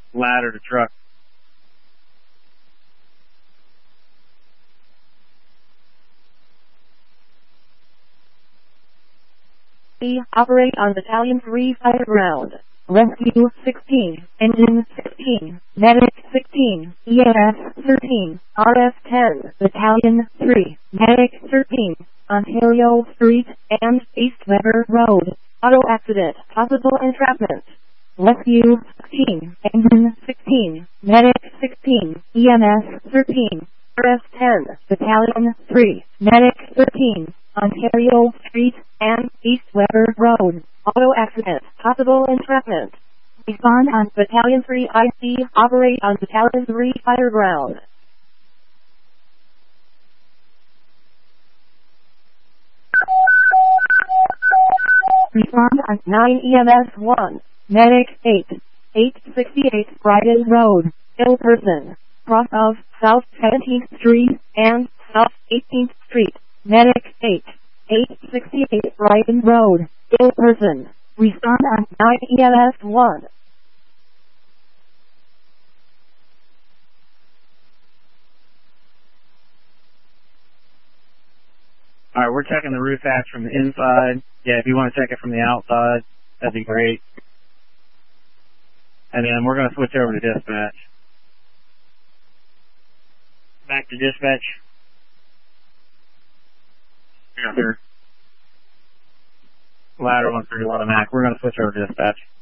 ladder to truck. Operate on Battalion 3 fire ground. Rescue 16, Engine 16, Medic 16, EMS 13, RF 10, Battalion 3, Medic 13, Ontario Street and East Weber Road. Auto accident, possible entrapment. Rescue 16, Engine 16, Medic 16, EMS 13, RF 10, Battalion 3, Medic 13, Ontario Street and East Weber Road. Auto accident, possible entrapment. Respond on Battalion 3 IC. Operate on Battalion 3 fire ground. Respond on 9 EMS 1. Medic 8. 868 Brighton Road. Ill person. Cross of South 17th Street and South 18th Street. Medic 8. 868 Brighton Road. Ill person. Respond on 9 EMS 1. Alright, we're checking the roof hatch from the inside. Yeah, if you want to check it from the outside, that'd be great. And then we're going to switch over to dispatch. Back to dispatch. Ladder 131 Mac. We're going to switch over to dispatch.